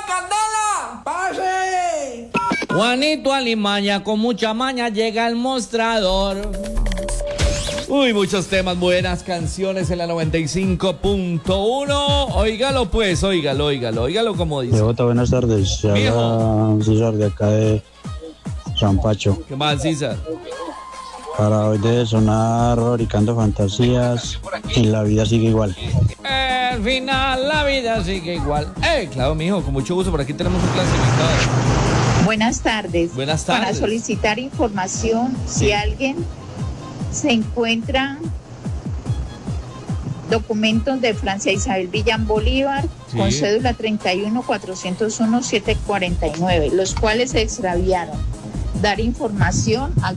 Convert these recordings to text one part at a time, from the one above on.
Candela! ¡Pase! Juanito Alimaña con mucha maña llega al mostrador. Uy, muchos temas, buenas canciones en la 95.1. Óigalo pues, óigalo como dice. Bogotá, buenas tardes. Se habla César de acá de Rampacho. ¿Qué más, César? Para hoy debe sonar Fabricando Fantasías y la vida sigue igual. Al final la vida sigue igual. Claro, mijo, con mucho gusto, por aquí tenemos un clasificado. Buenas tardes. Buenas tardes. Para solicitar información, Sí. si alguien se encuentra documentos de Francia Isabel Villán Bolívar, Sí. con cédula 31-401-749, los cuales se extraviaron. Dar información al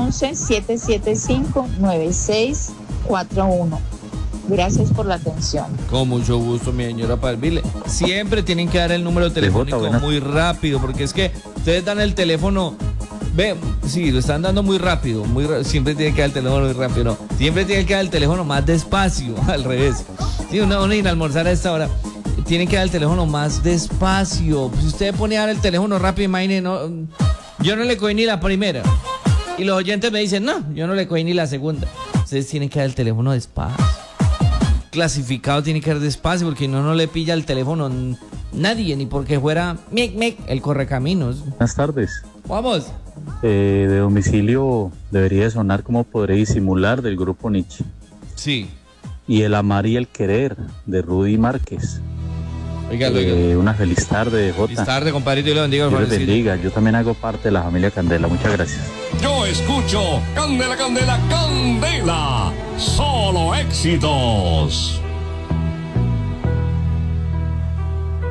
311-775-9641. Gracias por la atención. Con mucho gusto, mi señora Palvile. Siempre tienen que dar el número telefónico muy rápido, porque es que ustedes dan el teléfono. Ve, sí, lo están dando muy rápido, siempre tienen que dar el teléfono muy rápido, no. Siempre tienen que dar el teléfono más despacio, al revés. Sí, uno ir a almorzar a esta hora, tienen que dar el teléfono más despacio. Si usted pone a dar el teléfono rápido, imagine, no, yo no le cogí ni la primera. Y los oyentes me dicen, no, yo no le cogí ni la segunda. Ustedes tienen que dar el teléfono despacio. Clasificado tiene que dar despacio, porque no le pilla el teléfono nadie, ni porque fuera el correcaminos. Buenas tardes. Vamos. De domicilio debería sonar Como podré disimular del grupo Nietzsche. Sí. Y El amar y el querer de Rudy Márquez. Oiga. Una feliz tarde, Jota. Feliz tarde, compadrito, y le bendiga. Dios les bendiga. Yo también hago parte de la familia Candela. Muchas gracias. Yo escucho Candela, Candela, Candela. Solo éxitos.